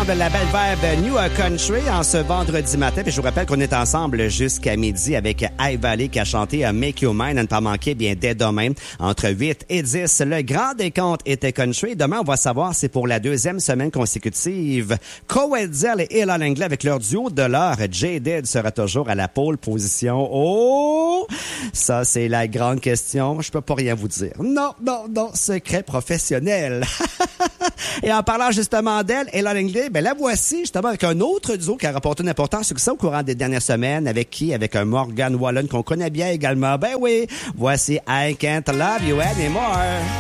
ensemble la belle vibe New Country en ce vendredi matin. Puis je vous rappelle qu'on est ensemble jusqu'à midi avec High Valley qui a chanté Make You Mine à ne pas manquer bien dès demain entre 8 et 10. Le grand décompte était country. Demain, on va savoir si pour la deuxième semaine consécutive, Coetzell et Ella Langlais avec leur duo de l'heure, J-Did sera toujours à la pole position. Oh! Ça, c'est la grande question. Je peux pas rien vous dire. Non, secret professionnel. Et en parlant justement d'elle, Ella Langlais, ben la voici justement avec un autre duo qui a rapporté un important succès au courant des dernières semaines. Avec qui? Avec un Morgan Wallen qu'on connaît bien également. Ben oui, voici I Can't Love You Anymore.